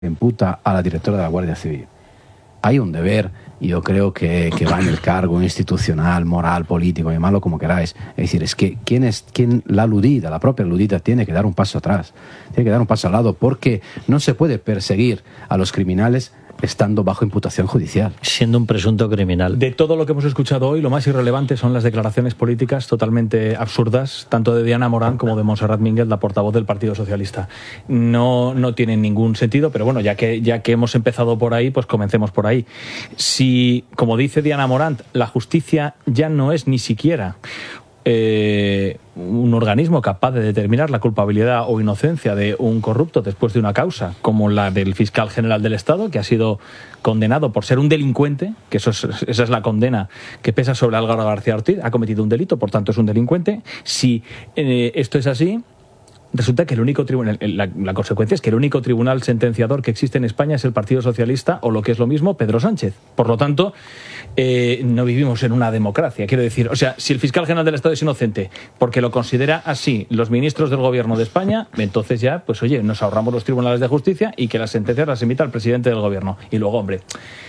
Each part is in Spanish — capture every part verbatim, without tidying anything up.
imputa a la directora de la Guardia Civil. Hay un deber, y yo creo que, que va en el cargo institucional, moral, político, llamadlo como queráis. Es decir, es que ¿quién es quién la aludida, la propia aludida, tiene que dar un paso atrás, tiene que dar un paso al lado, porque no se puede perseguir a los criminales estando bajo imputación judicial. Siendo un presunto criminal. De todo lo que hemos escuchado hoy, lo más irrelevante son las declaraciones políticas totalmente absurdas, tanto de Diana Morán como de Montserrat Mínguez, la portavoz del Partido Socialista. No, no tienen ningún sentido, pero bueno, ya que, ya que hemos empezado por ahí, pues comencemos por ahí. Si, como dice Diana Morán, la justicia ya no es ni siquiera Eh, un organismo capaz de determinar la culpabilidad o inocencia de un corrupto después de una causa como la del fiscal general del Estado, que ha sido condenado por ser un delincuente, que eso es, esa es la condena que pesa sobre Álvaro García Ortiz, ha cometido un delito, por tanto es un delincuente. Si eh, esto es así, resulta que el único tribunal, la, la consecuencia es que el único tribunal sentenciador que existe en España es el Partido Socialista, o lo que es lo mismo, Pedro Sánchez. Por lo tanto, eh, no vivimos en una democracia. Quiero decir, o sea, si el fiscal general del Estado es inocente porque lo considera así los ministros del gobierno de España, entonces ya, pues oye, nos ahorramos los tribunales de justicia y que las sentencias las emita el presidente del gobierno. Y luego, hombre,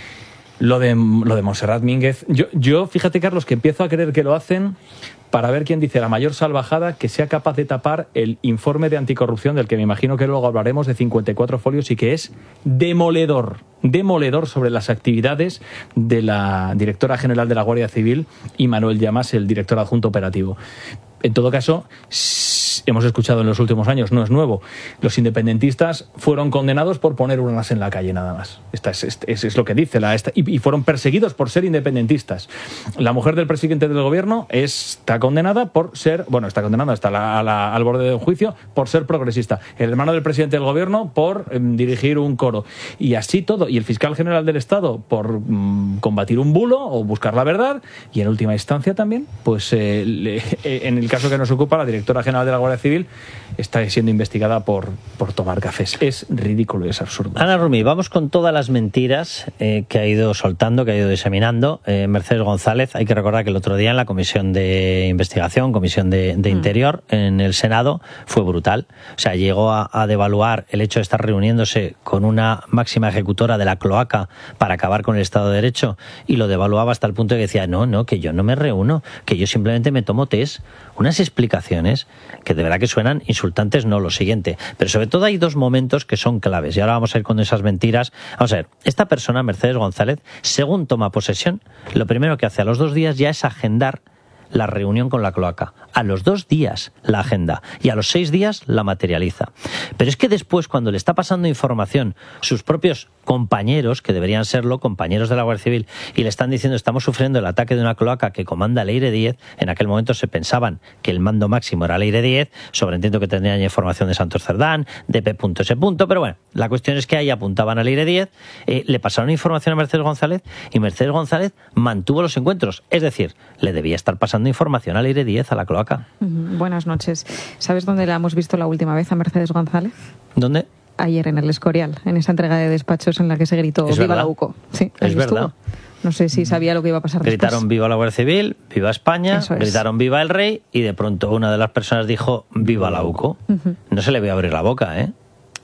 lo de, lo de Montserrat Mínguez, yo, yo, fíjate, Carlos, que empiezo a creer que lo hacen para ver quién dice la mayor salvajada que sea capaz de tapar el informe de anticorrupción, del que me imagino que luego hablaremos, de cincuenta y cuatro folios, y que es demoledor, demoledor sobre las actividades de la directora general de la Guardia Civil y Manuel Llamas, el director adjunto operativo. En todo caso, hemos escuchado en los últimos años, no es nuevo, los independentistas fueron condenados por poner urnas en la calle nada más. Esta es, es, es, es lo que dice la esta, y, y fueron perseguidos por ser independentistas. La mujer del presidente del gobierno está condenada por ser, bueno, está condenada hasta la, a la, al borde de un juicio por ser progresista. El hermano del presidente del gobierno por eh, dirigir un coro. Y así todo. Y el fiscal general del Estado por mm, combatir un bulo o buscar la verdad. Y en última instancia también, pues eh, le, eh, en el caso que nos ocupa, la directora general de la Guardia Civil está siendo investigada por, por tomar cafés. Es ridículo y es absurdo. Ana Rumi, vamos con todas las mentiras eh, que ha ido soltando, que ha ido diseminando eh, Mercedes González. Hay que recordar que el otro día en la Comisión de Investigación, Comisión de, de Interior, mm. en el Senado, fue brutal. O sea, llegó a, a devaluar el hecho de estar reuniéndose con una máxima ejecutora de la cloaca para acabar con el Estado de Derecho, y lo devaluaba hasta el punto de que decía, no, no, que yo no me reúno, que yo simplemente me tomo test. Unas explicaciones que de verdad que suenan insultantes, no lo siguiente. Pero sobre todo hay dos momentos que son claves, y ahora vamos a ir con esas mentiras. Vamos a ver, esta persona, Mercedes González, según toma posesión, lo primero que hace a los dos días ya es agendar la reunión con la cloaca. A los dos días la agenda, y a los seis días la materializa. Pero es que después, cuando le está pasando información sus propios compañeros, que deberían serlo, compañeros de la Guardia Civil, y le están diciendo estamos sufriendo el ataque de una cloaca que comanda Leire Díez, en aquel momento se pensaban que el mando máximo era Leire Díez, sobreentiendo que tendrían ya información de Santos Cerdán, de P. S. Pero bueno, la cuestión es que ahí apuntaban a Leire Díez, eh, le pasaron información a Mercedes González, y Mercedes González mantuvo los encuentros. Es decir, le debía estar pasando información a Leire Díez, a la cloaca. Uh-huh. Buenas noches. ¿Sabes dónde la hemos visto la última vez a Mercedes González? ¿Dónde? Ayer en el Escorial, en esa entrega de despachos en la que se gritó ¿Es ¡Viva verdad? la U C O! Sí, es verdad. Estuvo. No sé si sabía lo que iba a pasar después. Gritaron viva la Guardia Civil, viva España, Eso es. Gritaron viva el rey, y de pronto una de las personas dijo viva la U C O. Uh-huh. No se le ve a abrir la boca, ¿eh?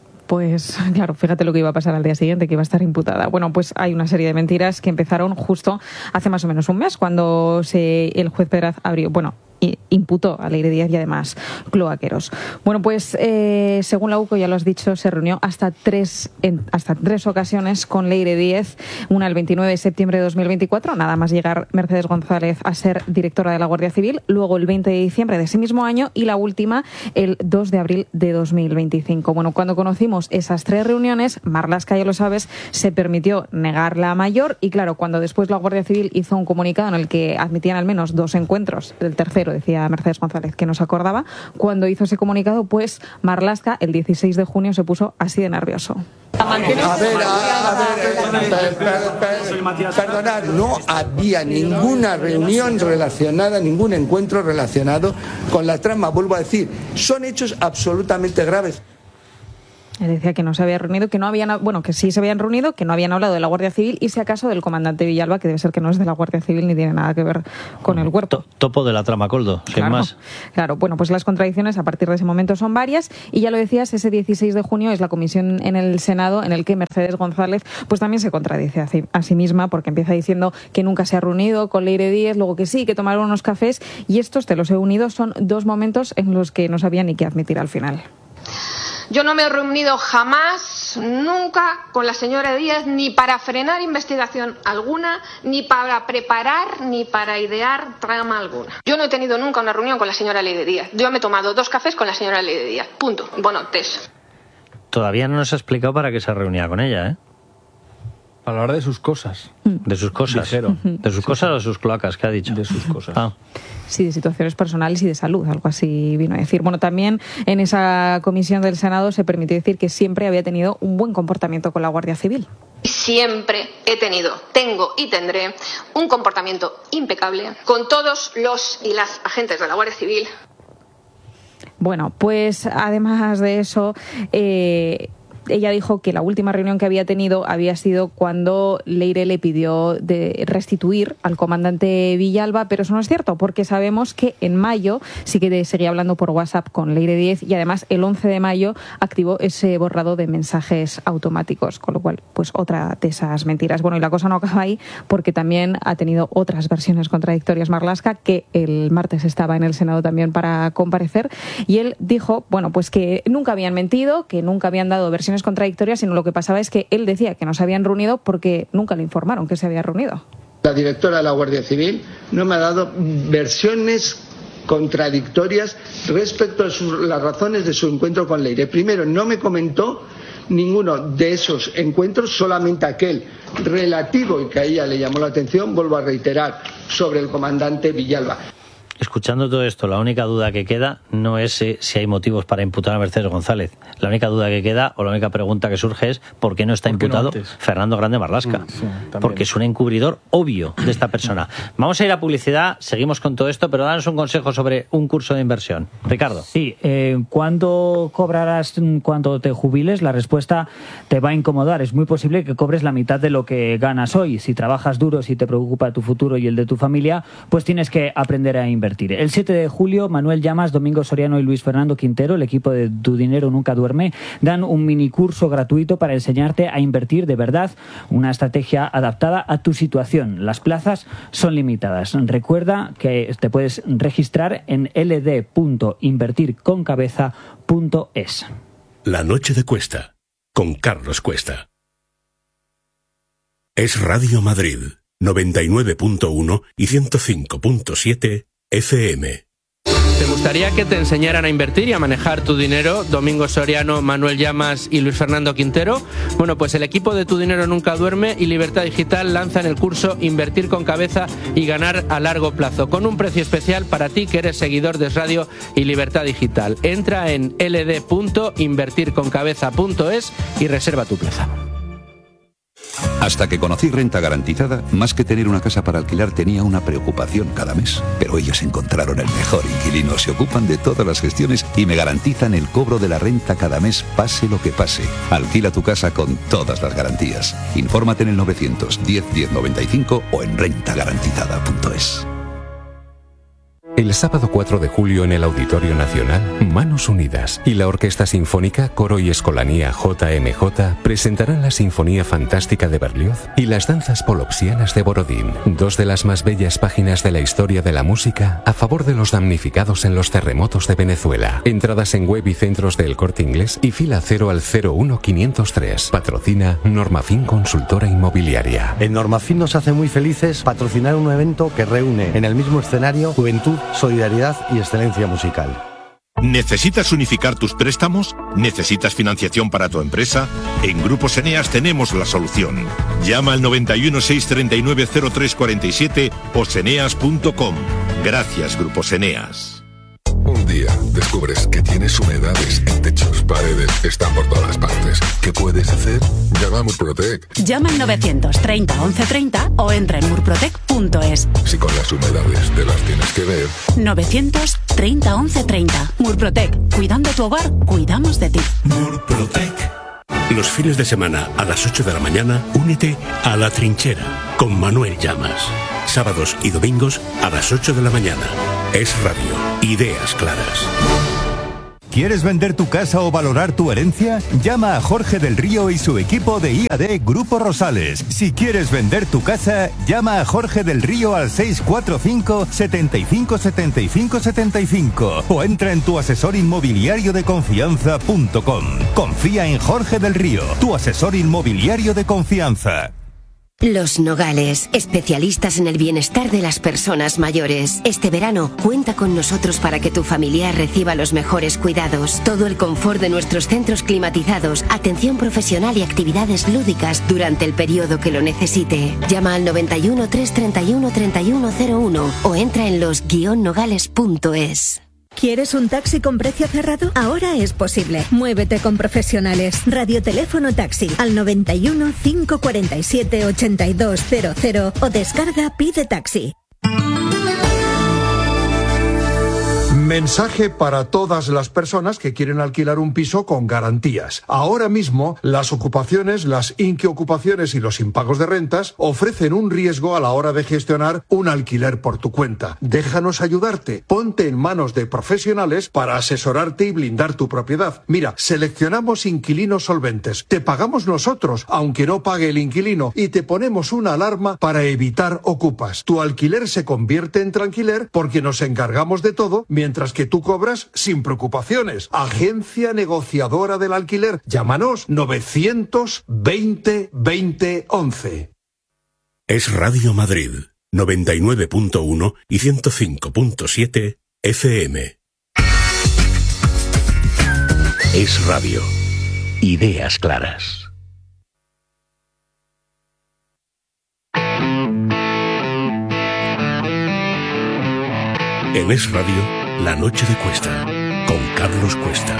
Pues claro, fíjate lo que iba a pasar al día siguiente, que iba a estar imputada. Bueno, pues hay una serie de mentiras que empezaron justo hace más o menos un mes, cuando se, el juez Pedraz abrió, bueno, imputó a Leire Díez y además cloaqueros. Bueno, pues eh, según la U C O, ya lo has dicho, se reunió hasta tres, en, hasta tres ocasiones con Leire Díez, una el veintinueve de septiembre de dos mil veinticuatro, nada más llegar Mercedes González a ser directora de la Guardia Civil, luego el veinte de diciembre de ese mismo año, y la última el dos de abril de dos mil veinticinco. Bueno, cuando conocimos esas tres reuniones, Marlaska, ya lo sabes, se permitió negar la mayor, y claro, cuando después la Guardia Civil hizo un comunicado en el que admitían al menos dos encuentros, el tercero decía Mercedes González que no se acordaba, cuando hizo ese comunicado, pues Marlaska el dieciséis de junio se puso así de nervioso. A ver, a, a ver, per, per, per, perdonad, no había ninguna reunión relacionada, ningún encuentro relacionado con la trama. Vuelvo a decir, son hechos absolutamente graves. Él decía que no se había reunido, que no habían, bueno, que sí se habían reunido, que no habían hablado de la Guardia Civil y si acaso del comandante Villalba, que debe ser que no es de la Guardia Civil ni tiene nada que ver con el cuerpo. Topo de la trama, Coldo, sin claro, más. Claro, bueno, pues las contradicciones a partir de ese momento son varias y ya lo decías, ese dieciséis de junio es la comisión en el Senado en el que Mercedes González pues también se contradice a sí, a sí misma porque empieza diciendo que nunca se ha reunido con Leire Díez, luego que sí, que tomaron unos cafés y estos, te los he unido, son dos momentos en los que no sabía ni qué admitir al final. Yo no me he reunido jamás, nunca, con la señora Díaz, ni para frenar investigación alguna, ni para preparar, ni para idear trama alguna. Yo no he tenido nunca una reunión con la señora Leire Díaz. Yo me he tomado dos cafés con la señora Leire Díaz. Punto. Bueno, test. Todavía no nos ha explicado para qué se reunía con ella, ¿eh? Para hablar de sus cosas. De sus cosas. Ligero. ¿De sus Sí, cosas sí. o de sus cloacas? ¿Qué ha dicho? De sus cosas. Ah. Sí, de situaciones personales y de salud, algo así vino a decir. Bueno, también en esa comisión del Senado se permitió decir que siempre había tenido un buen comportamiento con la Guardia Civil. Siempre he tenido, tengo y tendré un comportamiento impecable con todos los y las agentes de la Guardia Civil. Bueno, pues además de eso, eh, ella dijo que la última reunión que había tenido había sido cuando Leire le pidió de restituir al comandante Villalba, pero eso no es cierto, porque sabemos que en mayo sí que seguía hablando por WhatsApp con Leire Díez y además el once de mayo activó ese borrado de mensajes automáticos, con lo cual, pues otra de esas mentiras. Bueno, y la cosa no acaba ahí, porque también ha tenido otras versiones contradictorias Marlaska, que el martes estaba en el Senado también para comparecer, y él dijo, bueno, pues que nunca habían mentido, que nunca habían dado versiones contradictorias, sino lo que pasaba es que él decía que no se habían reunido porque nunca le informaron que se había reunido. La directora de la Guardia Civil no me ha dado versiones contradictorias respecto a sus, las razones de su encuentro con Leire. Primero, no me comentó ninguno de esos encuentros, solamente aquel relativo y que a ella le llamó la atención, vuelvo a reiterar, sobre el comandante Villalba. Escuchando todo esto, la única duda que queda no es eh, si hay motivos para imputar a Mercedes González. La única duda que queda, o la única pregunta que surge es ¿por qué no está ¿Por qué no imputado antes? Fernando Grande Marlaska? Mm, sí, también. Porque es un encubridor obvio de esta persona. Vamos a ir a publicidad, seguimos con todo esto, pero danos un consejo sobre un curso de inversión. Ricardo. Sí, eh, ¿cuándo cobrarás cuando te jubiles? La respuesta te va a incomodar. Es muy posible que cobres la mitad de lo que ganas hoy. Si trabajas duro, si te preocupa tu futuro y el de tu familia, pues tienes que aprender a invertir. El siete de julio, Manuel Llamas, Domingo Soriano y Luis Fernando Quintero, el equipo de Tu Dinero Nunca Duerme, dan un minicurso gratuito para enseñarte a invertir de verdad, una estrategia adaptada a tu situación. Las plazas son limitadas. Recuerda que te puedes registrar en l d punto invertir con cabeza punto es. La noche de Cuesta, con Carlos Cuesta. Es Radio Madrid, noventa y nueve punto uno y ciento cinco punto siete F M. ¿Te gustaría que te enseñaran a invertir y a manejar tu dinero? Domingo Soriano, Manuel Llamas y Luis Fernando Quintero. Bueno, pues el equipo de Tu Dinero Nunca Duerme y Libertad Digital lanzan el curso Invertir con Cabeza y Ganar a Largo Plazo, con un precio especial para ti que eres seguidor de Radio y Libertad Digital. Entra en l d punto invertir con cabeza punto es y reserva tu plaza. Hasta que conocí Renta Garantizada, más que tener una casa para alquilar tenía una preocupación cada mes. Pero ellos encontraron el mejor inquilino, se ocupan de todas las gestiones y me garantizan el cobro de la renta cada mes, pase lo que pase. Alquila tu casa con todas las garantías. Infórmate en el novecientos diez diez noventa y cinco o en renta garantizada punto es. El sábado cuatro de julio en el Auditorio Nacional, Manos Unidas y la Orquesta Sinfónica Coro y Escolanía J M J presentarán la Sinfonía Fantástica de Berlioz y las Danzas Polopsianas de Borodín, dos de las más bellas páginas de la historia de la música a favor de los damnificados en los terremotos de Venezuela. Entradas en web y centros del Corte Inglés y fila cero al cero uno quinientos tres. Patrocina Normafin Consultora Inmobiliaria. En Normafin nos hace muy felices patrocinar un evento que reúne en el mismo escenario juventud, solidaridad y excelencia musical. ¿Necesitas unificar tus préstamos? ¿Necesitas financiación para tu empresa? En Grupos Eneas tenemos la solución. Llama al noventa y uno, seiscientos treinta y nueve, cero tres cuarenta y siete o seneas punto com. Gracias, Grupos Eneas. Un día día descubres que tienes humedades en techos, paredes, están por todas partes. ¿Qué puedes hacer? Llama a Murprotec. Llama al novecientos treinta once treinta o entra en murprotec punto es. Si con las humedades te las tienes que ver. novecientos treinta once treinta. Murprotec. Cuidando tu hogar, cuidamos de ti. Murprotec. Los fines de semana a las ocho de la mañana, únete a La Trinchera con Manuel Llamas. Sábados y domingos a las ocho de la mañana. Es Radio. Ideas claras. ¿Quieres vender tu casa o valorar tu herencia? Llama a Jorge del Río y su equipo de I A D Grupo Rosales. Si quieres vender tu casa, llama a Jorge del Río al seis cuatro cinco, setenta y cinco, setenta y cinco, setenta y cinco o entra en tu asesor inmobiliario de confianza punto com. Confía en Jorge del Río, tu asesor inmobiliario de confianza. Los Nogales, especialistas en el bienestar de las personas mayores. Este verano, cuenta con nosotros para que tu familiar reciba los mejores cuidados. Todo el confort de nuestros centros climatizados, atención profesional y actividades lúdicas durante el periodo que lo necesite. Llama al noventa y uno, trescientos treinta y uno, treinta y uno cero uno o entra en los guion nogales punto es. ¿Quieres un taxi con precio cerrado? Ahora es posible. Muévete con profesionales. Radioteléfono taxi al noventa y uno, cinco cuarenta y siete, ochenta y dos cero cero o descarga Pide Taxi. Mensaje para todas las personas que quieren alquilar un piso con garantías. Ahora mismo, las ocupaciones, las inquiocupaciones y los impagos de rentas ofrecen un riesgo a la hora de gestionar un alquiler por tu cuenta. Déjanos ayudarte. Ponte en manos de profesionales para asesorarte y blindar tu propiedad. Mira, seleccionamos inquilinos solventes. Te pagamos nosotros, aunque no pague el inquilino, y te ponemos una alarma para evitar ocupas. Tu alquiler se convierte en tranquiler porque nos encargamos de todo, mientras que tú cobras sin preocupaciones. Agencia negociadora del alquiler. Llámanos novecientos veinte veinte once. Es Radio Madrid, noventa y nueve punto uno y ciento cinco punto siete F M. Es Radio. Ideas claras. En Es Radio, La Noche de Cuesta, con Carlos Cuesta.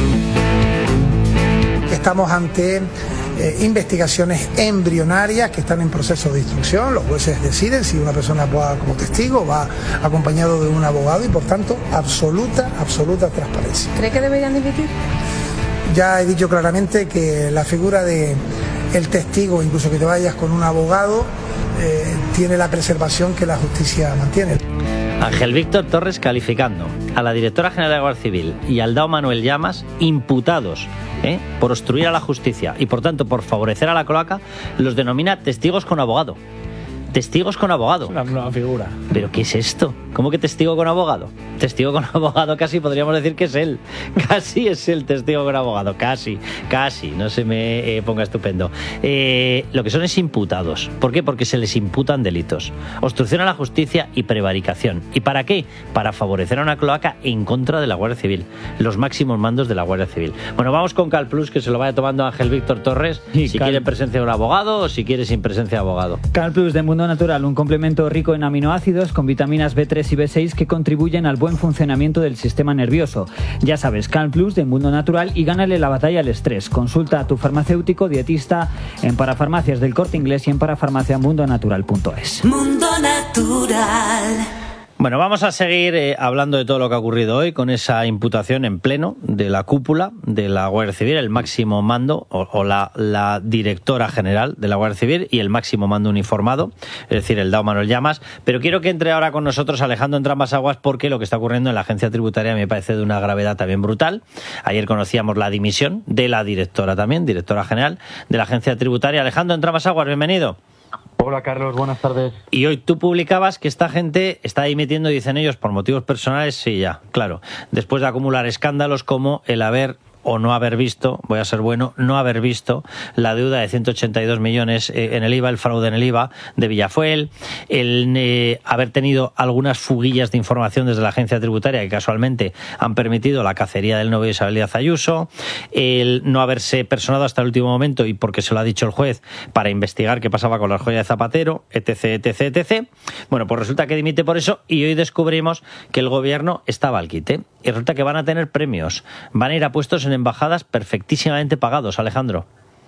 Estamos ante eh, investigaciones embrionarias que están en proceso de instrucción. Los jueces deciden si una persona va como testigo, va acompañado de un abogado y, por tanto, absoluta, absoluta transparencia. ¿Cree que deberían dimitir? Ya he dicho claramente que la figura de el testigo, incluso que te vayas con un abogado, eh, tiene la preservación que la justicia mantiene. Ángel Víctor Torres calificando a la directora general de la Guardia Civil y al D A O Manuel Llamas imputados ¿eh? por obstruir a la justicia y por tanto por favorecer a la cloaca, los denomina testigos con abogado. Testigos con abogado. Es una nueva figura. ¿Pero qué es esto? ¿Cómo que testigo con abogado? Testigo con abogado casi podríamos decir que es él. Casi es el testigo con abogado. Casi, casi. No se me eh, ponga estupendo. Eh, lo que son es imputados. ¿Por qué? Porque se les imputan delitos. Obstrucción a la justicia y prevaricación. ¿Y para qué? Para favorecer a una cloaca en contra de la Guardia Civil. Los máximos mandos de la Guardia Civil. Bueno, vamos con Cal Plus, que se lo vaya tomando Ángel Víctor Torres. Y si Cal... quiere presencia de un abogado o si quiere sin presencia de abogado. Cal Plus de Mundo Natural, un complemento rico en aminoácidos con vitaminas B tres y B seis que contribuyen al buen funcionamiento del sistema nervioso. Ya sabes, Cal Plus de Mundo Natural y gánale la batalla al estrés. Consulta a tu farmacéutico dietista en Parafarmacias del Corte Inglés y en parafarmaciamundonatural punto es. Mundo Natural. Bueno, vamos a seguir eh, hablando de todo lo que ha ocurrido hoy con esa imputación en pleno de la cúpula de la Guardia Civil, el máximo mando o, o la, la directora general de la Guardia Civil y el máximo mando uniformado, es decir, el D A O Manuel Llamas. Pero quiero que entre ahora con nosotros Alejandro Entrambas-Aguas porque lo que está ocurriendo en la agencia tributaria me parece de una gravedad también brutal. Ayer conocíamos la dimisión de la directora también, directora general de la agencia tributaria. Alejandro Entrambas-Aguas, bienvenido. Hola Carlos, buenas tardes. Y hoy tú publicabas que esta gente está dimitiendo, dicen ellos, por motivos personales, sí, ya, claro, después de acumular escándalos como el haber o no haber visto, voy a ser bueno, no haber visto la deuda de ciento ochenta y dos millones en el I V A, el fraude en el I V A de Villafuel, el eh, haber tenido algunas fuguillas de información desde la agencia tributaria que casualmente han permitido la cacería del novio de Isabel Díaz Ayuso, el no haberse personado hasta el último momento y porque se lo ha dicho el juez para investigar qué pasaba con la joya de Zapatero, etc, etc, etcétera. Bueno, pues resulta que dimite por eso y hoy descubrimos que el gobierno estaba al quite y resulta que van a tener premios, van a ir a puestos en embajadas perfectísimamente pagados, Alejandro.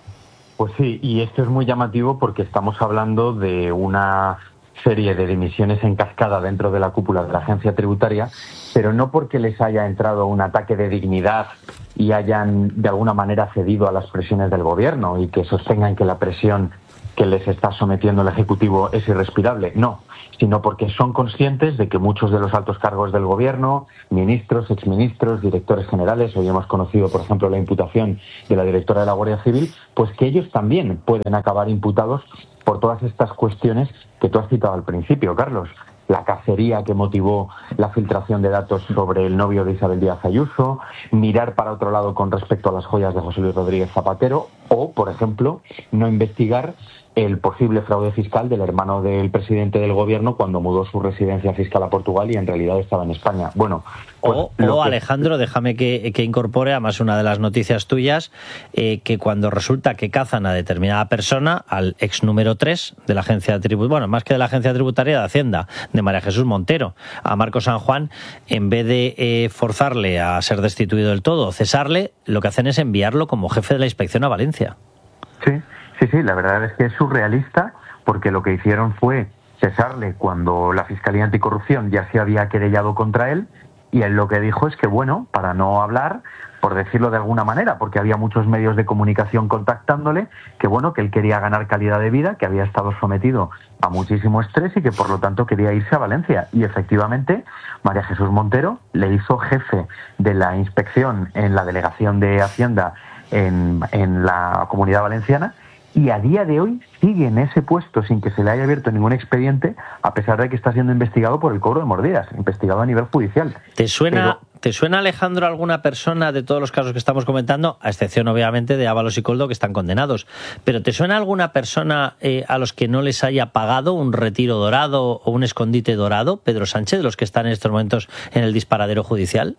Pues sí, y esto es muy llamativo porque estamos hablando de una serie de dimisiones en cascada dentro de la cúpula de la agencia tributaria, pero no porque les haya entrado un ataque de dignidad y hayan de alguna manera cedido a las presiones del gobierno y que sostengan que la presión que les está sometiendo el Ejecutivo es irrespirable, no, sino porque son conscientes de que muchos de los altos cargos del gobierno, ministros, exministros, directores generales, hoy hemos conocido, por ejemplo, la imputación de la directora de la Guardia Civil, pues que ellos también pueden acabar imputados por todas estas cuestiones que tú has citado al principio, Carlos. La cacería que motivó la filtración de datos sobre el novio de Isabel Díaz Ayuso, mirar para otro lado con respecto a las joyas de José Luis Rodríguez Zapatero o, por ejemplo, no investigar el posible fraude fiscal del hermano del presidente del gobierno cuando mudó su residencia fiscal a Portugal y en realidad estaba en España. Bueno, pues o, lo o que... Alejandro, déjame que, que incorpore, además una de las noticias tuyas, eh, que cuando resulta que cazan a determinada persona, al ex número tres de la agencia tributaria, bueno, más que de la agencia tributaria de Hacienda, de María Jesús Montero, a Marco San Juan, en vez de eh, forzarle a ser destituido del todo o cesarle, lo que hacen es enviarlo como jefe de la inspección a Valencia. Sí. Sí, sí, la verdad es que es surrealista porque lo que hicieron fue cesarle cuando la Fiscalía Anticorrupción ya se había querellado contra él y él lo que dijo es que, bueno, para no hablar, por decirlo de alguna manera, porque había muchos medios de comunicación contactándole, que bueno, que él quería ganar calidad de vida, que había estado sometido a muchísimo estrés y que por lo tanto quería irse a Valencia. Y efectivamente, María Jesús Montero le hizo jefe de la inspección en la delegación de Hacienda en, en la Comunidad Valenciana. Y a día de hoy sigue en ese puesto sin que se le haya abierto ningún expediente, a pesar de que está siendo investigado por el cobro de mordidas, investigado a nivel judicial. ¿Te suena, Pero... ¿te suena, Alejandro, alguna persona de todos los casos que estamos comentando, a excepción obviamente de Ábalos y Coldo, que están condenados, pero ¿te suena alguna persona eh, a los que no les haya pagado un retiro dorado o un escondite dorado, Pedro Sánchez, de los que están en estos momentos en el disparadero judicial?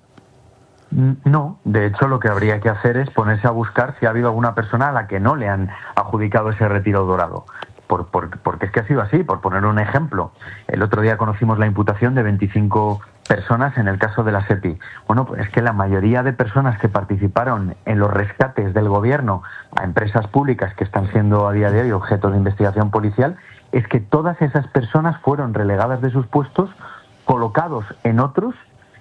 No, de hecho lo que habría que hacer es ponerse a buscar si ha habido alguna persona a la que no le han adjudicado ese retiro dorado. Por, por, porque es que ha sido así, por poner un ejemplo. El otro día conocimos la imputación de veinticinco personas en el caso de la SEPI. Bueno, pues es que la mayoría de personas que participaron en los rescates del gobierno a empresas públicas que están siendo a día de hoy objeto de investigación policial, es que todas esas personas fueron relegadas de sus puestos, colocados en otros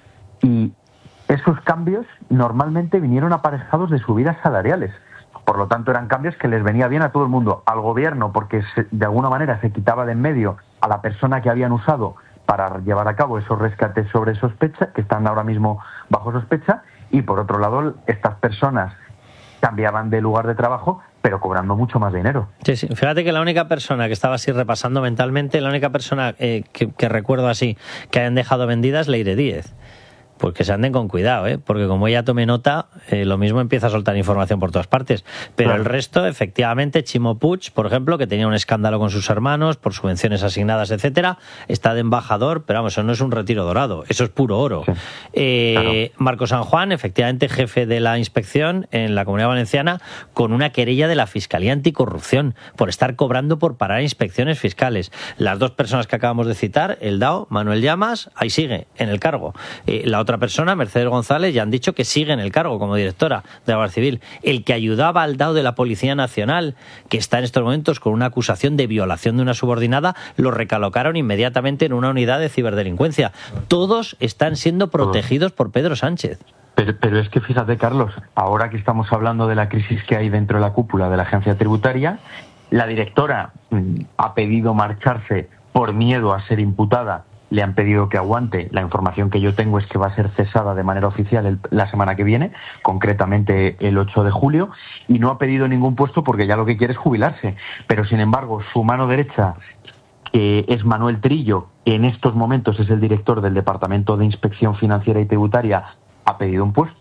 y esos cambios normalmente vinieron aparejados de subidas salariales. Por lo tanto, eran cambios que les venía bien a todo el mundo. Al gobierno, porque se, de alguna manera se quitaba de en medio a la persona que habían usado para llevar a cabo esos rescates sobre sospecha, que están ahora mismo bajo sospecha. Y por otro lado, estas personas cambiaban de lugar de trabajo, pero cobrando mucho más dinero. Sí, sí. Fíjate que la única persona que estaba así repasando mentalmente, la única persona eh, que, que recuerdo así que hayan dejado vendida es Leire Díez. Pues que se anden con cuidado, ¿eh? Porque como ella tome nota, eh, lo mismo empieza a soltar información por todas partes. Pero claro, el resto, efectivamente, Chimo Puig, por ejemplo, que tenía un escándalo con sus hermanos por subvenciones asignadas, etcétera, está de embajador, pero vamos, eso no es un retiro dorado, eso es puro oro. Sí, eh, claro. Marco San Juan, efectivamente, jefe de la inspección en la Comunidad Valenciana, con una querella de la Fiscalía Anticorrupción por estar cobrando por parar inspecciones fiscales. Las dos personas que acabamos de citar, el D A O, Manuel Llamas, ahí sigue, en el cargo. Eh, la otra persona, Mercedes González, ya han dicho que sigue en el cargo como directora de la Guardia Civil. El que ayudaba al D A O de la Policía Nacional, que está en estos momentos con una acusación de violación de una subordinada, lo recolocaron inmediatamente en una unidad de ciberdelincuencia. Todos están siendo protegidos por Pedro Sánchez. Pero, pero es que fíjate, Carlos, ahora que estamos hablando de la crisis que hay dentro de la cúpula de la agencia tributaria, la directora mmm, ha pedido marcharse por miedo a ser imputada. Le han pedido que aguante. La información que yo tengo es que va a ser cesada de manera oficial el, la semana que viene, concretamente el ocho de julio, y no ha pedido ningún puesto porque ya lo que quiere es jubilarse. Pero, sin embargo, su mano derecha, que es Manuel Trillo, que en estos momentos es el director del Departamento de Inspección Financiera y Tributaria, ha pedido un puesto,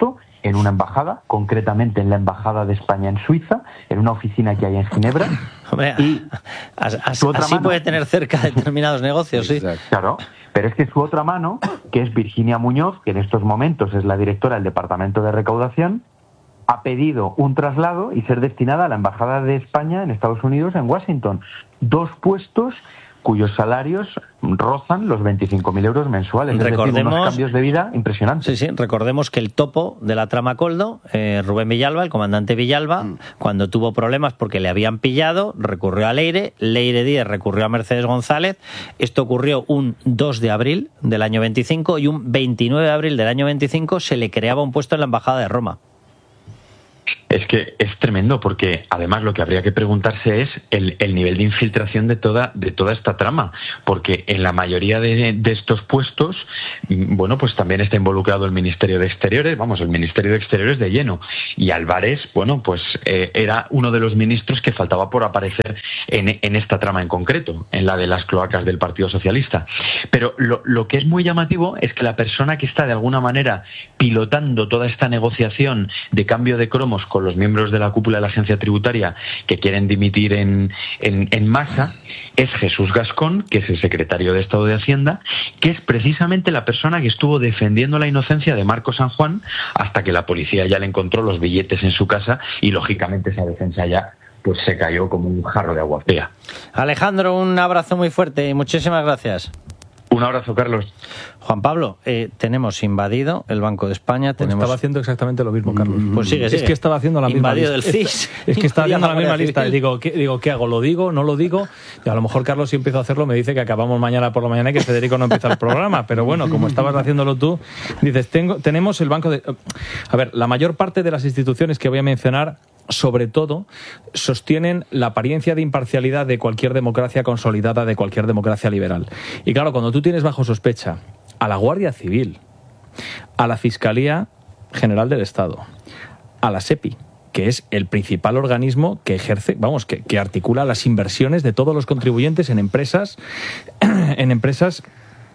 en una embajada, concretamente en la Embajada de España en Suiza, en una oficina que hay en Ginebra. Hombre, y así, así puede tener cerca determinados negocios, sí. Claro, pero es que su otra mano, que es Virginia Muñoz, que en estos momentos es la directora del Departamento de Recaudación, ha pedido un traslado y ser destinada a la Embajada de España en Estados Unidos, en Washington. Dos puestos cuyos salarios rozan los veinticinco mil euros mensuales. Recordemos, es decir, unos cambios de vida impresionantes. Sí, sí, recordemos que el topo de la trama Coldo, eh, Rubén Villalba, el comandante Villalba, mm. cuando tuvo problemas porque le habían pillado, recurrió a Leire, Leire Díez recurrió a Mercedes González. Esto ocurrió un dos de abril del año veinticinco y un veintinueve de abril del año veinticinco se le creaba un puesto en la Embajada de Roma. Es que es tremendo, porque además lo que habría que preguntarse es el, el nivel de infiltración de toda de toda esta trama, porque en la mayoría de, de estos puestos, bueno, pues también está involucrado el Ministerio de Exteriores, vamos, el Ministerio de Exteriores de lleno, y Álvarez, bueno, pues eh, era uno de los ministros que faltaba por aparecer en, en esta trama en concreto, en la de las cloacas del Partido Socialista. Pero lo, lo que es muy llamativo es que la persona que está de alguna manera pilotando toda esta negociación de cambio de cromos con los miembros de la cúpula de la agencia tributaria que quieren dimitir en, en, en masa es Jesús Gascón, que es el secretario de Estado de Hacienda, que es precisamente la persona que estuvo defendiendo la inocencia de Marco San Juan hasta que la policía ya le encontró los billetes en su casa y lógicamente esa defensa ya pues se cayó como un jarro de agua fría. Alejandro, un abrazo muy fuerte y muchísimas gracias. Un abrazo, Carlos. Juan Pablo, eh, tenemos invadido el Banco de España. Pues tenemos... estaba haciendo exactamente lo mismo, Carlos. Pues sigue, sigue. Es que estaba haciendo la misma invadido lista. Del C I S. Es, es que estaba haciendo la misma lista. Digo ¿qué, digo, ¿qué hago? ¿Lo digo? ¿No lo digo? Y a lo mejor Carlos, si empiezo a hacerlo, me dice que acabamos mañana por la mañana y que Federico no empieza el programa. Pero bueno, como estabas haciéndolo tú, dices, tengo, tenemos el Banco de... A ver, la mayor parte de las instituciones que voy a mencionar, sobre todo, sostienen la apariencia de imparcialidad de cualquier democracia consolidada, de cualquier democracia liberal. Y claro, cuando tú tienes bajo sospecha a la Guardia Civil, a la Fiscalía General del Estado, a la SEPI, que es el principal organismo que ejerce, vamos, que, que articula las inversiones de todos los contribuyentes en empresas, en empresas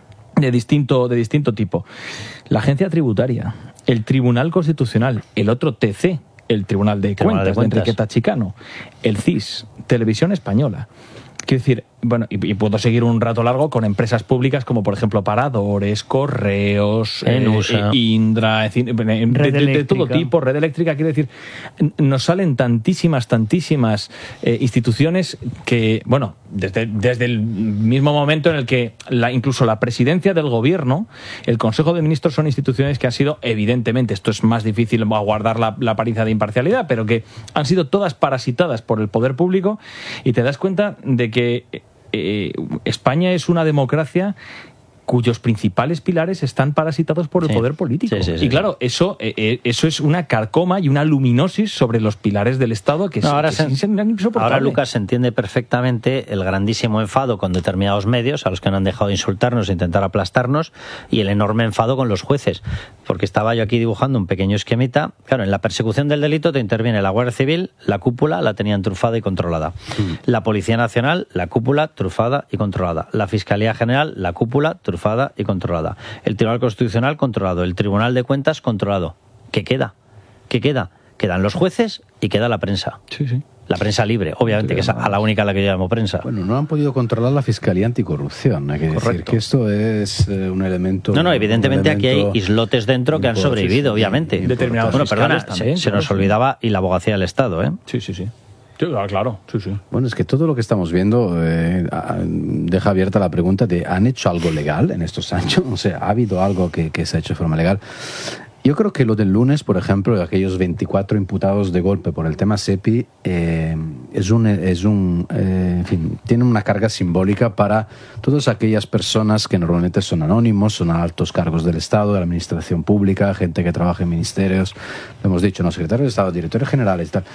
de distinto, de distinto tipo, la Agencia Tributaria, el Tribunal Constitucional, el otro T C, el Tribunal de Cuentas, de, Cuentas. de Enriqueta Chicano, el C I S, Televisión Española. Quiero decir, bueno, y, y puedo seguir un rato largo con empresas públicas como, por ejemplo, Paradores, Correos, Enusa, eh, Indra, es decir, de, de, de todo tipo, Red Eléctrica. Quiero decir, nos salen tantísimas, tantísimas eh, instituciones que, bueno, desde, desde el mismo momento en el que la, incluso la presidencia del gobierno, el Consejo de Ministros son instituciones que han sido, evidentemente, esto es más difícil guardar la, la apariencia de imparcialidad, pero que han sido todas parasitadas por el poder público, y te das cuenta de que que eh, España es una democracia cuyos principales pilares están parasitados por el sí. poder político. Sí, sí, sí, y claro, sí. eso eh, eso es una carcoma y una luminosis sobre los pilares del Estado que, no, es, ahora, que se, es insoportable. Ahora, Lucas, se entiende perfectamente el grandísimo enfado con determinados medios a los que no han dejado de insultarnos e intentar aplastarnos, y el enorme enfado con los jueces. Porque estaba yo aquí dibujando un pequeño esquemita. Claro, en la persecución del delito te interviene la Guardia Civil, la cúpula la tenían trufada y controlada. Mm. La Policía Nacional, la cúpula trufada y controlada. La Fiscalía General, la cúpula trufada y controlada. El Tribunal Constitucional controlado. El Tribunal de Cuentas controlado. ¿Qué queda? ¿Qué queda? Quedan los jueces y queda la prensa. Sí, sí. La prensa libre, obviamente, que es a la única a la que yo llamo prensa. Bueno, no han podido controlar la Fiscalía Anticorrupción. Hay que Correcto. decir que esto es eh, un elemento... No, no, evidentemente aquí hay islotes dentro que han sobrevivido, obviamente. Determinados bueno, perdona, también, se, se nos olvidaba y la abogacía del Estado, ¿eh? Sí, sí, sí. Sí, claro, sí, sí. Bueno, es que todo lo que estamos viendo eh, deja abierta la pregunta de ¿han hecho algo legal en estos años? O sea, ¿ha habido algo que, que se ha hecho de forma legal? Yo creo que lo del lunes, por ejemplo, aquellos veinticuatro imputados de golpe por el tema SEPI, eh, es un, es un eh, en fin, tiene una carga simbólica para todas aquellas personas que normalmente son anónimos, son altos cargos del Estado, de la administración pública, gente que trabaja en ministerios, lo hemos dicho, no, secretarios de Estado, directores generales y tal.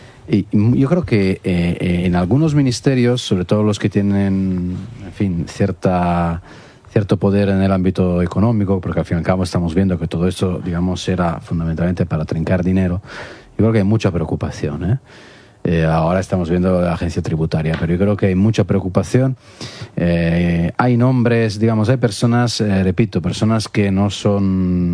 Y yo creo que eh, en algunos ministerios, sobre todo los que tienen, en fin, cierta... cierto poder en el ámbito económico, porque al fin y al cabo estamos viendo que todo esto, digamos, era fundamentalmente para trincar dinero. Yo creo que hay mucha preocupación, ¿eh? Eh, ahora estamos viendo la agencia tributaria, pero yo creo que hay mucha preocupación. Eh, hay nombres, digamos, hay personas, eh, repito, personas que no son,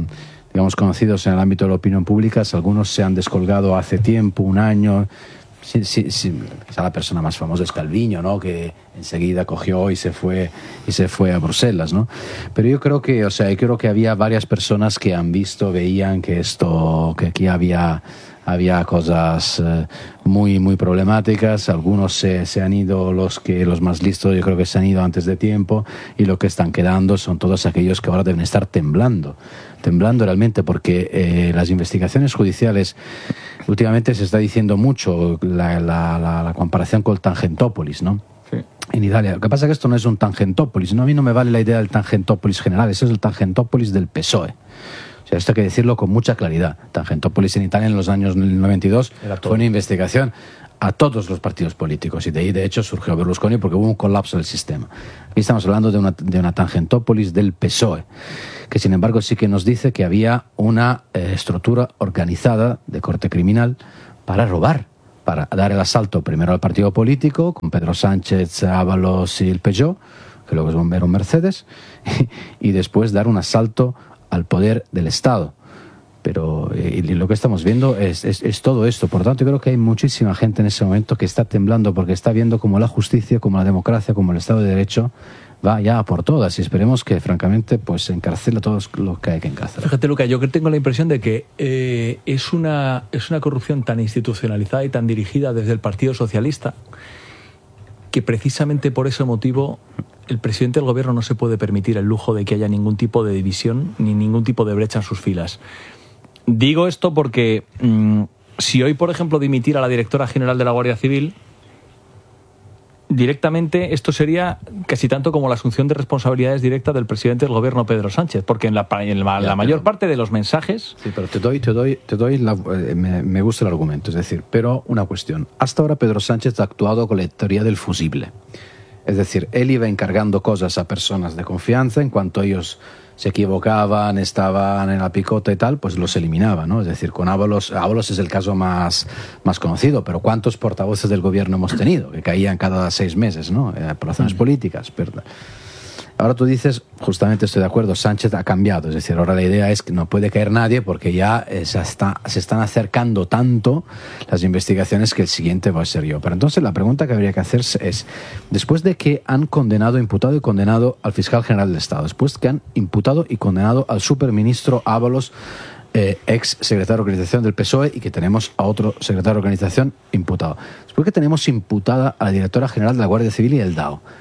digamos, conocidos en el ámbito de la opinión pública. Algunos se han descolgado hace tiempo, un año. Sí, sí, sí. Quizá la persona más famosa es Calviño, ¿no? Que enseguida cogió y se fue y se fue a Bruselas, ¿no? Pero yo creo que, o sea, yo creo que había varias personas que han visto, veían que esto, que aquí había había cosas eh, muy muy problemáticas. Algunos se, se han ido, los que los más listos yo creo que se han ido antes de tiempo, y lo que están quedando son todos aquellos que ahora deben estar temblando temblando realmente, porque eh, las investigaciones judiciales, últimamente se está diciendo mucho la, la, la, la comparación con el Tangentópolis, ¿no? Sí. En Italia. Lo que pasa es que esto no es un Tangentópolis, ¿no? A mí no me vale la idea del Tangentópolis general, eso es el Tangentópolis del P S O E. O sea, esto hay que decirlo con mucha claridad. Tangentópolis en Italia en los años noventa y dos fue una investigación a todos los partidos políticos, y de ahí de hecho surgió Berlusconi porque hubo un colapso del sistema. Aquí estamos hablando de una, de una Tangentópolis del P S O E, que sin embargo sí que nos dice que había una eh, estructura organizada de corte criminal para robar, para dar el asalto primero al partido político, con Pedro Sánchez, Ábalos y el Peugeot, que luego es un un Mercedes, y después dar un asalto al poder del Estado. Pero eh, lo que estamos viendo es, es, es todo esto. Por tanto, yo creo que hay muchísima gente en ese momento que está temblando porque está viendo como la justicia, como la democracia, como el Estado de Derecho va ya por todas, y esperemos que francamente pues encarcele a todos los que hay que encarcelar. Fíjate, Luca, yo tengo la impresión de que eh, es, una, es una corrupción tan institucionalizada y tan dirigida desde el Partido Socialista que precisamente por ese motivo el presidente del gobierno no se puede permitir el lujo de que haya ningún tipo de división ni ningún tipo de brecha en sus filas. Digo esto porque mmm, si hoy, por ejemplo, dimitiera a la directora general de la Guardia Civil, directamente esto sería casi tanto como la asunción de responsabilidades directas del presidente del gobierno, Pedro Sánchez, porque en la, en la, ya, la mayor pero, parte de los mensajes... Sí, pero te doy, te doy, te doy la, eh, me, me gusta el argumento, es decir, pero una cuestión. Hasta ahora Pedro Sánchez ha actuado con la teoría del fusible. Es decir, él iba encargando cosas a personas de confianza, en cuanto ellos se equivocaban, estaban en la picota y tal, pues los eliminaba, ¿no? Es decir, con Ábalos, Ábalos es el caso más, más conocido, pero ¿cuántos portavoces del gobierno hemos tenido? Que caían cada seis meses, ¿no? Eh, por razones mm. políticas, ¿verdad? Ahora tú dices, justamente estoy de acuerdo, Sánchez ha cambiado, es decir, ahora la idea es que no puede caer nadie porque ya eh, se, está, se están acercando tanto las investigaciones que el siguiente va a ser yo. Pero entonces la pregunta que habría que hacerse es, después de que han condenado, imputado y condenado al fiscal general del Estado, después que han imputado y condenado al superministro Ábalos, eh, ex secretario de organización del P S O E, y que tenemos a otro secretario de organización imputado, después que tenemos imputada a la directora general de la Guardia Civil y el D A O,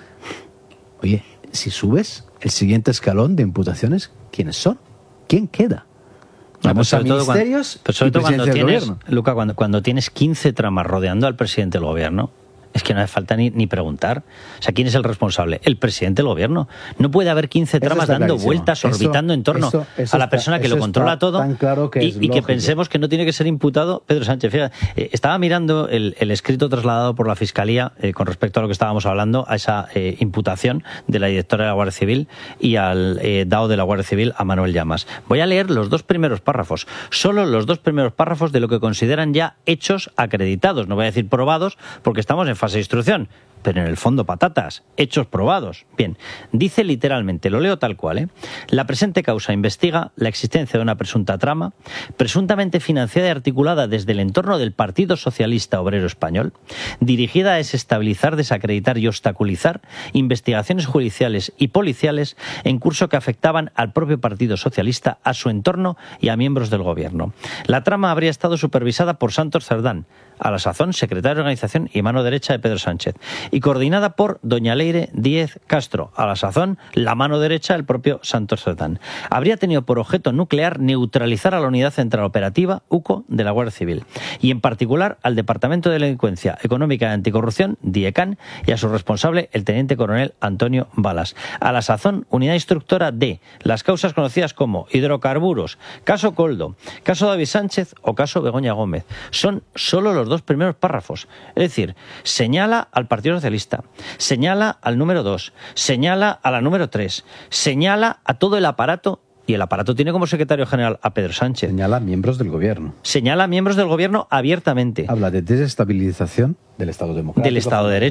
oye, si subes el siguiente escalón de imputaciones, ¿quiénes son? ¿Quién queda? Vamos a ministerios pero sobre y todo cuando presidencia del tienes, gobierno. Luca, cuando, cuando tienes quince tramas rodeando al presidente del gobierno, es que no hace falta ni, ni preguntar. O sea, ¿quién es el responsable? El presidente del gobierno. No puede haber quince tramas dando clarísimo. vueltas, orbitando eso, en torno eso, eso a la está, persona que lo controla todo, tan claro que y, es y que lógico. pensemos que no tiene que ser imputado Pedro Sánchez. Fíjate, eh, estaba mirando el, el escrito trasladado por la Fiscalía eh, con respecto a lo que estábamos hablando, a esa eh, imputación de la directora de la Guardia Civil y al eh, D A O de la Guardia Civil, a Manuel Llamas. Voy a leer los dos primeros párrafos, solo los dos primeros párrafos de lo que consideran ya hechos acreditados. No voy a decir probados porque estamos en fase de instrucción, pero en el fondo patatas, hechos probados. Bien, dice literalmente, lo leo tal cual, ¿eh? La presente causa investiga la existencia de una presunta trama, presuntamente financiada y articulada desde el entorno del Partido Socialista Obrero Español, dirigida a desestabilizar, desacreditar y obstaculizar investigaciones judiciales y policiales en curso que afectaban al propio Partido Socialista, a su entorno y a miembros del gobierno. La trama habría estado supervisada por Santos Cerdán, a la sazón secretario de organización y mano derecha de Pedro Sánchez, y coordinada por doña Leire Díez Castro, a la sazón la mano derecha del propio Santos Cerdán. Habría tenido por objeto nuclear neutralizar a la Unidad Central Operativa, U C O, de la Guardia Civil, y en particular al Departamento de Delincuencia Económica y Anticorrupción, DIECAN, y a su responsable, el teniente coronel Antonio Balas. A la sazón, unidad instructora de las causas conocidas como hidrocarburos, caso Coldo, caso David Sánchez o caso Begoña Gómez. Son solo los dos primeros párrafos. Es decir, señala al Partido Socialista, señala al número dos, señala a la número tres, señala a todo el aparato, y el aparato tiene como secretario general a Pedro Sánchez. Señala a miembros del gobierno. Señala a miembros del gobierno abiertamente. Habla de desestabilización del Estado democrático. Del Estado de Derecho.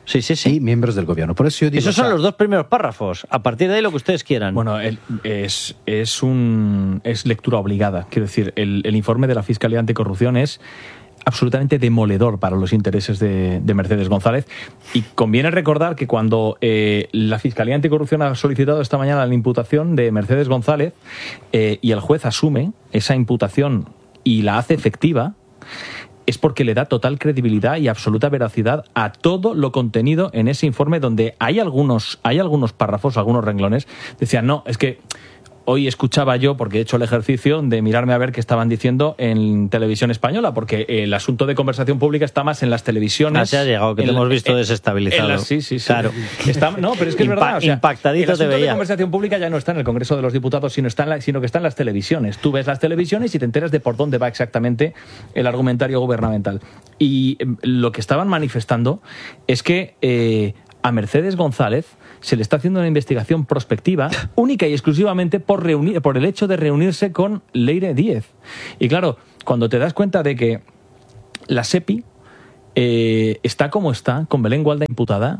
Sí, sí, sí. Y miembros del gobierno. Por eso yo digo, Esos son o sea, los dos primeros párrafos. A partir de ahí lo que ustedes quieran. Bueno, el, es, es, un, es lectura obligada. Quiero decir, el, el informe de la Fiscalía Anticorrupción es absolutamente demoledor para los intereses de, de Mercedes González. Y conviene recordar que cuando eh, la Fiscalía Anticorrupción ha solicitado esta mañana la imputación de Mercedes González eh, y el juez asume esa imputación y la hace efectiva, es porque le da total credibilidad y absoluta veracidad a todo lo contenido en ese informe, donde hay algunos, hay algunos párrafos, algunos renglones, decían, no, es que hoy escuchaba yo, porque he hecho el ejercicio de mirarme a ver qué estaban diciendo en televisión española, porque el asunto de conversación pública está más en las televisiones. Ah, se ha llegado, que te hemos visto en, desestabilizado. En la, sí, sí, sí. Claro. Está, no, pero es que es Impa- verdad. O sea, impactadito el asunto te veía. de conversación pública ya no está en el Congreso de los Diputados, sino, está en la, sino que está en las televisiones. Tú ves las televisiones y te enteras de por dónde va exactamente el argumentario gubernamental. Y eh, lo que estaban manifestando es que eh, a Mercedes González se le está haciendo una investigación prospectiva única y exclusivamente por, reunir, por el hecho de reunirse con Leire Díez. Y claro, cuando te das cuenta de que la SEPI eh, está como está, con Belén Gualda imputada,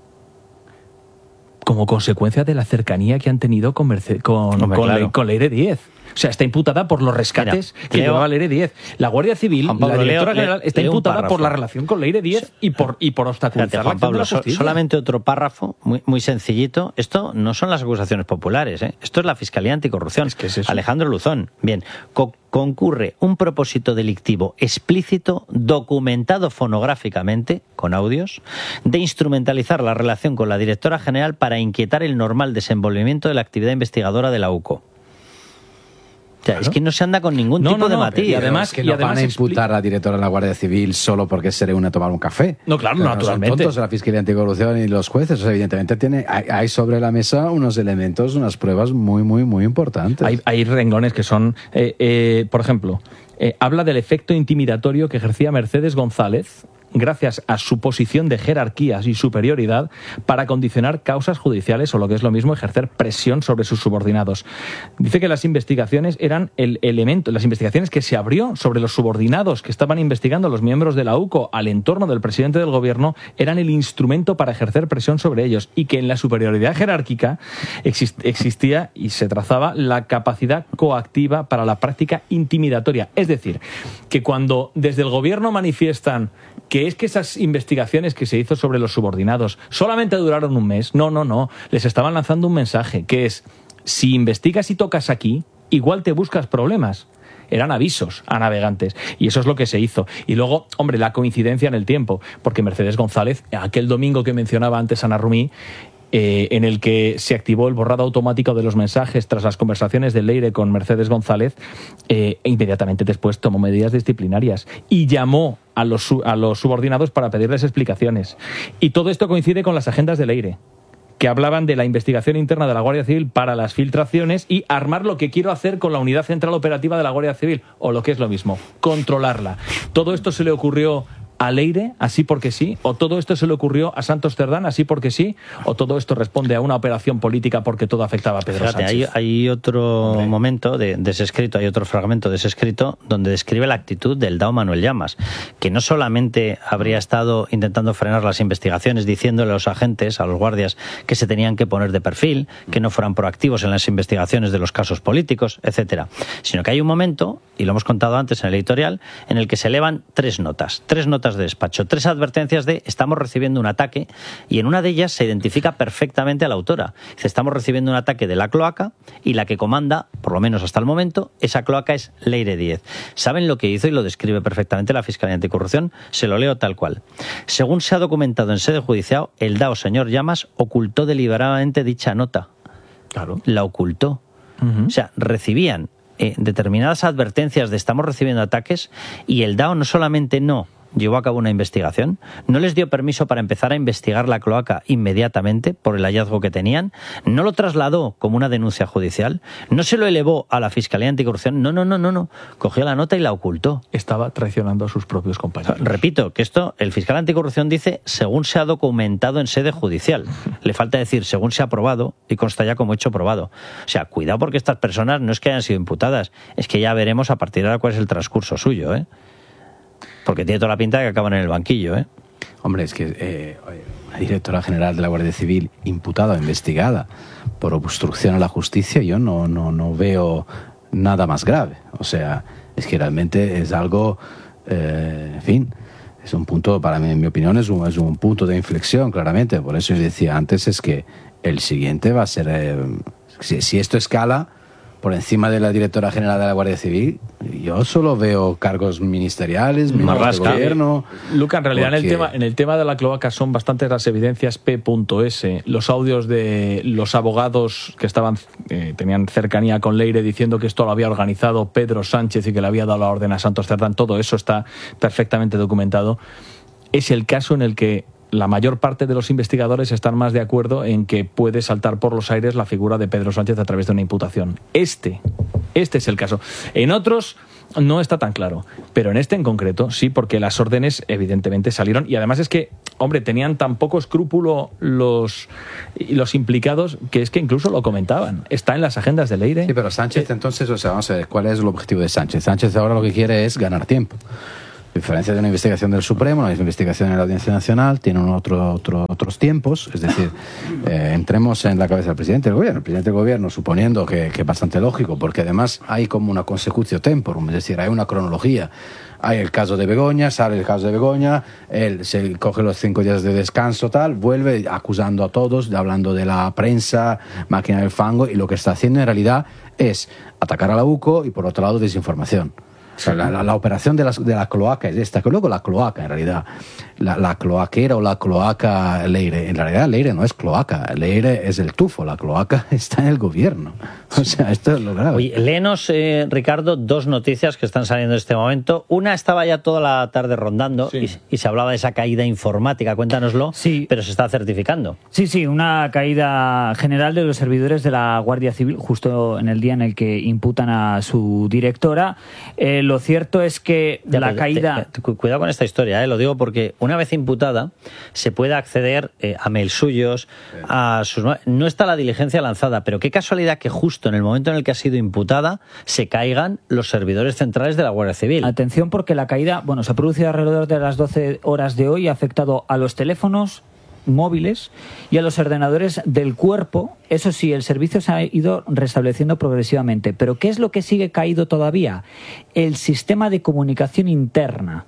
como consecuencia de la cercanía que han tenido con, Merce- con, Hombre, con, claro. Le- con Leire Díez. O sea, está imputada por los rescates Mira, que Leo- llevaba Leire Díez. La Guardia Civil, Juan Pablo, la directora leo- general, está leo un imputada párrafo. por la relación con Leire Díez y por, y por obstaculizar Fíjate, la Juan acción de Pablo, la so- justicia. solamente otro párrafo muy, muy sencillito. Esto no son las acusaciones populares, ¿eh? Esto es la Fiscalía Anticorrupción. Es que es eso. Alejandro Luzón. Bien, co- concurre un propósito delictivo explícito, documentado fonográficamente, con audios, de instrumentalizar la relación con la directora general para inquietar el normal desenvolvimiento de la actividad investigadora de la U C O. O sea, Claro. es que no se anda con ningún No, tipo no, de no, matiz. y además- es que y no además van a imputar a la directora de la Guardia Civil solo porque se reúne a tomar un café. No, claro, Pero naturalmente. No son tontos la Fiscalía Anticorrupción y los jueces. O sea, evidentemente tiene, hay, hay sobre la mesa unos elementos, unas pruebas muy, muy, muy importantes. Hay, hay renglones que son, eh, eh, por ejemplo, eh, habla del efecto intimidatorio que ejercía Mercedes González gracias a su posición de jerarquías y superioridad para condicionar causas judiciales o, lo que es lo mismo, ejercer presión sobre sus subordinados. Dice que las investigaciones eran el elemento, las investigaciones que se abrió sobre los subordinados que estaban investigando los miembros de la U C O al entorno del presidente del gobierno eran el instrumento para ejercer presión sobre ellos, y que en la superioridad jerárquica exist- existía y se trazaba la capacidad coactiva para la práctica intimidatoria. Es decir, que cuando desde el gobierno manifiestan que es que esas investigaciones que se hizo sobre los subordinados solamente duraron un mes, no, no, no, les estaban lanzando un mensaje, que es, si investigas y tocas aquí, igual te buscas problemas. Eran avisos a navegantes, y eso es lo que se hizo. Y luego, hombre, la coincidencia en el tiempo, porque Mercedes González, aquel domingo que mencionaba antes Ana Rumí, Eh, en el que se activó el borrado automático de los mensajes tras las conversaciones de Leire con Mercedes González, eh, e inmediatamente después tomó medidas disciplinarias y llamó a los, su- a los subordinados para pedirles explicaciones. Y todo esto coincide con las agendas de Leire, que hablaban de la investigación interna de la Guardia Civil para las filtraciones y armar lo que quiero hacer con la Unidad Central Operativa de la Guardia Civil, o lo que es lo mismo, controlarla. Todo esto se le ocurrió a Leire, así porque sí, o todo esto se le ocurrió a Santos Cerdán, así porque sí, o todo esto responde a una operación política porque todo afectaba a Pedro Fíjate, hay, Sánchez. hay otro Hombre. momento de, de ese escrito, hay otro fragmento de ese escrito donde describe la actitud del D A O Manuel Llamas, que no solamente habría estado intentando frenar las investigaciones, diciéndole a los agentes, a los guardias, que se tenían que poner de perfil, que no fueran proactivos en las investigaciones de los casos políticos, etcétera, sino que hay un momento, y lo hemos contado antes en el editorial, en el que se elevan tres notas, tres notas de despacho, tres advertencias de estamos recibiendo un ataque, y en una de ellas se identifica perfectamente a la autora. Dice, estamos recibiendo un ataque de la cloaca y la que comanda, por lo menos hasta el momento, esa cloaca es Leire Díez. ¿Saben lo que hizo? Y lo describe perfectamente la Fiscalía Anticorrupción. Se lo leo tal cual. Según se ha documentado en sede judicial, el D A O señor Llamas ocultó deliberadamente dicha nota. Claro. La ocultó. Uh-huh. O sea, recibían eh, determinadas advertencias de estamos recibiendo ataques, y el D A O no solamente no llevó a cabo una investigación, no les dio permiso para empezar a investigar la cloaca inmediatamente por el hallazgo que tenían, no lo trasladó como una denuncia judicial, no se lo elevó a la Fiscalía Anticorrupción, no, no, no, no, no, cogió la nota y la ocultó. Estaba traicionando a sus propios compañeros. Repito, que esto, el fiscal anticorrupción dice según se ha documentado en sede judicial. Le falta decir según se ha probado, y consta ya como hecho probado. O sea, cuidado, porque estas personas no es que hayan sido imputadas, es que ya veremos a partir de ahora cuál es el transcurso suyo, ¿eh? Porque tiene toda la pinta de que acaban en el banquillo, ¿eh? Hombre, es que eh, una directora general de la Guardia Civil imputada o investigada por obstrucción a la justicia, yo no, no, no veo nada más grave. O sea, es que realmente es algo, eh, en fin, es un punto, para mí, en mi opinión, es un, es un punto de inflexión, claramente. Por eso yo decía antes, es que el siguiente va a ser, eh, si, si esto escala por encima de la directora general de la Guardia Civil, yo solo veo cargos ministeriales, ministros de gobierno. Luca, en realidad porque... en, el tema, en el tema de la cloaca son bastantes las evidencias P S, los audios de los abogados que estaban eh, tenían cercanía con Leire diciendo que esto lo había organizado Pedro Sánchez y que le había dado la orden a Santos Cerdán, todo eso está perfectamente documentado. Es el caso en el que la mayor parte de los investigadores están más de acuerdo en que puede saltar por los aires la figura de Pedro Sánchez a través de una imputación. Este, este es el caso. En otros no está tan claro, pero en este en concreto sí, porque las órdenes evidentemente salieron y además es que, hombre, tenían tan poco escrúpulo los, los implicados que es que incluso lo comentaban. Está en las agendas de Leire. Sí, pero Sánchez entonces, o sea, vamos a ver, ¿cuál es el objetivo de Sánchez? Sánchez ahora lo que quiere es ganar tiempo. A diferencia de una investigación del Supremo, una investigación en la Audiencia Nacional tiene otro, otro, otros tiempos, es decir, eh, entremos en la cabeza del presidente del gobierno. El presidente del gobierno, suponiendo que, que es bastante lógico, porque además hay como una consecutio temporum, es decir, hay una cronología. Hay el caso de Begoña, sale el caso de Begoña, él se coge los cinco días de descanso, tal, vuelve acusando a todos, hablando de la prensa, máquina del fango, y lo que está haciendo en realidad es atacar a la U C O y, por otro lado, desinformación. O sea, la, la, la operación de, las, de la cloaca es esta, que luego la cloaca en realidad, la, la cloaquera o la cloaca Leire, en realidad Leire no es cloaca, Leire es el tufo, la cloaca está en el gobierno. O sea, esto es lo grave. Oye, léenos, eh, Ricardo, dos noticias que están saliendo en este momento. Una estaba ya toda la tarde rondando sí. y, y se hablaba de esa caída informática, cuéntanoslo, sí. pero se está certificando. Sí, sí, una caída general de los servidores de la Guardia Civil justo en el día en el que imputan a su directora. Eh, Lo cierto es que ya, la caída... Te, te, cuidado con esta historia, eh, lo digo porque una vez imputada se puede acceder eh, a mails suyos, sí. a sus... No está la diligencia lanzada, pero qué casualidad que justo en el momento en el que ha sido imputada se caigan los servidores centrales de la Guardia Civil. Atención, porque la caída, bueno, se ha producido alrededor de las doce horas de hoy y ha afectado a los teléfonos móviles y a los ordenadores del cuerpo. Eso sí, el servicio se ha ido restableciendo progresivamente. Pero ¿qué es lo que sigue caído todavía? El sistema de comunicación interna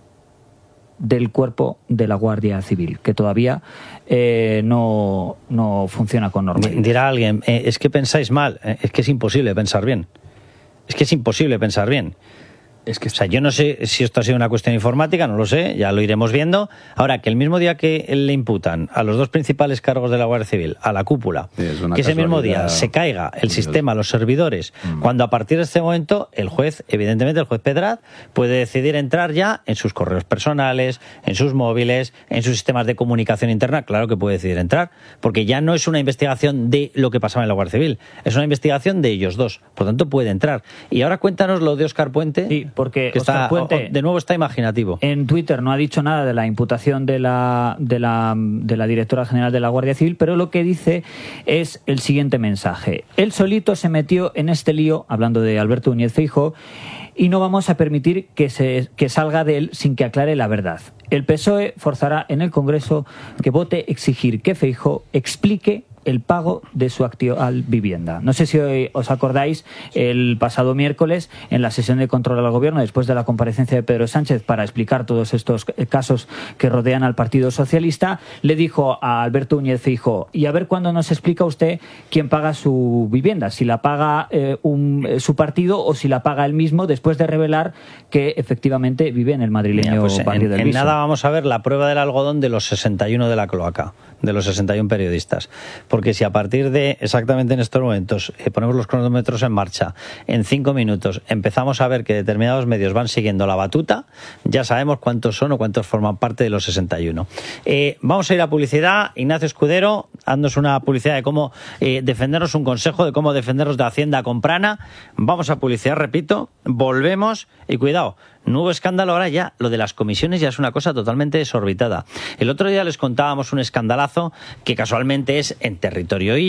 del cuerpo de la Guardia Civil, que todavía eh, no, no funciona con normalidad. Dirá alguien, eh, es que pensáis mal, eh, es que es imposible pensar bien. Es que es imposible pensar bien. Es que, o sea, yo no sé si esto ha sido una cuestión informática, no lo sé, ya lo iremos viendo. Ahora, que el mismo día que le imputan a los dos principales cargos de la Guardia Civil, a la cúpula, sí, que ese mismo día se caiga el sistema, los servidores, mm. cuando a partir de este momento el juez, evidentemente el juez Pedraz, puede decidir entrar ya en sus correos personales, en sus móviles, en sus sistemas de comunicación interna, claro que puede decidir entrar, porque ya no es una investigación de lo que pasaba en la Guardia Civil, es una investigación de ellos dos, por lo tanto puede entrar. Y ahora cuéntanos lo de Óscar Puente. Sí. Porque que está, Puente, de nuevo está imaginativo. En Twitter no ha dicho nada de la imputación de la, de, la, de la directora general de la Guardia Civil, pero lo que dice es el siguiente mensaje. Él solito se metió en este lío, hablando de Alberto Núñez Feijóo, y no vamos a permitir que, se, que salga de él sin que aclare la verdad. El P S O E forzará en el Congreso que vote exigir que Feijóo explique el pago de su actual vivienda. No sé si hoy os acordáis, el pasado miércoles, en la sesión de control al Gobierno, después de la comparecencia de Pedro Sánchez para explicar todos estos casos que rodean al Partido Socialista, le dijo a Alberto Núñez Feijóo, y a ver cuándo nos explica usted quién paga su vivienda, si la paga eh, un, su partido o si la paga él mismo, después de revelar que efectivamente vive en el madrileño Mira, pues barrio en, del en Viso. Nada vamos a ver la prueba del algodón de los sesenta y uno de la cloaca, de los sesenta y uno periodistas. Porque si a partir de exactamente en estos momentos eh, ponemos los cronómetros en marcha, en cinco minutos empezamos a ver que determinados medios van siguiendo la batuta, ya sabemos cuántos son o cuántos forman parte de los sesenta y uno. Eh, vamos a ir a publicidad. Ignacio Escudero, haznos una publicidad de cómo eh, defendernos, un consejo de cómo defendernos de Hacienda Comprana. Vamos a publicidad, repito, volvemos y cuidado. Nuevo escándalo ahora ya, lo de las comisiones ya es una cosa totalmente desorbitada. El otro día les contábamos un escandalazo que casualmente es en territorio Illa,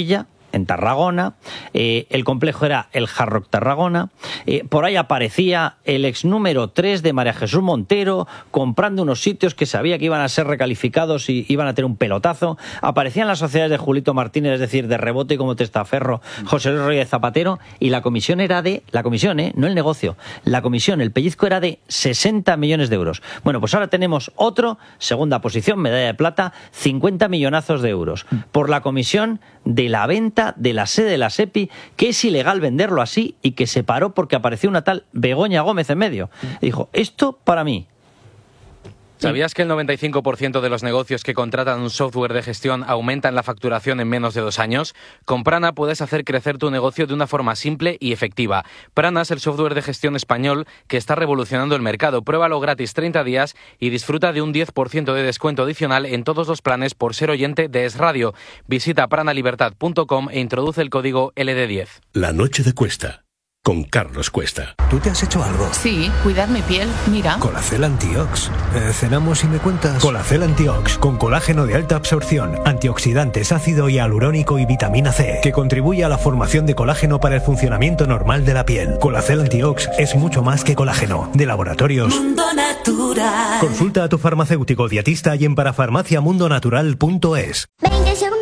en Tarragona, eh, el complejo era el Hard Rock Tarragona, eh, por ahí aparecía el ex número tres de María Jesús Montero comprando unos sitios que sabía que iban a ser recalificados y iban a tener un pelotazo, aparecían las sociedades de Julito Martínez, es decir, de rebote como testaferro José Luis Rodríguez Zapatero, y la comisión era de, la comisión, eh, no el negocio, la comisión, el pellizco era de sesenta millones de euros. Bueno, pues ahora tenemos otro, segunda posición, medalla de plata, cincuenta millonazos de euros, por la comisión de la venta de la sede de la SEPI, que es ilegal venderlo así y que se paró porque apareció una tal Begoña Gómez en medio. Y dijo, esto para mí. ¿Sabías que el noventa y cinco por ciento de los negocios que contratan un software de gestión aumentan la facturación en menos de dos años? Con Prana puedes hacer crecer tu negocio de una forma simple y efectiva. Prana es el software de gestión español que está revolucionando el mercado. Pruébalo gratis treinta días y disfruta de un diez por ciento de descuento adicional en todos los planes por ser oyente de Es Radio. Visita pranalibertad punto com e introduce el código L D diez. La noche de Cuesta, con Carlos Cuesta. ¿Tú te has hecho algo? Sí, cuidar mi piel, mira. Colacel Antiox. Eh, ¿Cenamos y me cuentas? Colacel Antiox, con colágeno de alta absorción, antioxidantes, ácido hialurónico y vitamina C, que contribuye a la formación de colágeno para el funcionamiento normal de la piel. Colacel Antiox es mucho más que colágeno. De laboratorios Mundo Natural. Consulta a tu farmacéutico dietista y en parafarmaciamundonatural punto es.